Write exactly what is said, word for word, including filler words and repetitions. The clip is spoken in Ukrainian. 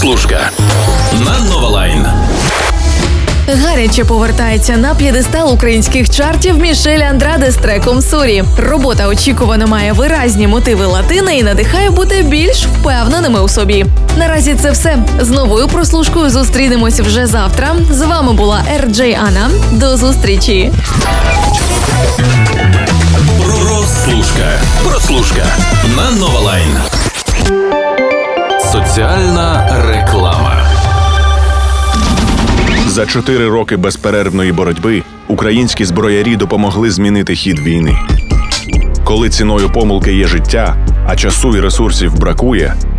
Прослушка на Новолайн. Гаряче повертається на п'єдестал українських чартів Мішель Андраде з треком «Сорі». Робота очікувано ммає виразні мотиви латини і надихає бути більш впевненими у собі. Наразі це все. З новою прослушкою зустрінемось вже завтра. З вами була Ер Джей Анна. До зустрічі. Прослушка. Прослушка на Новолайн. Соціальна реклама. За чотири роки безперервної боротьби українські зброярі допомогли змінити хід війни. Коли ціною помилки є життя, а часу і ресурсів бракує,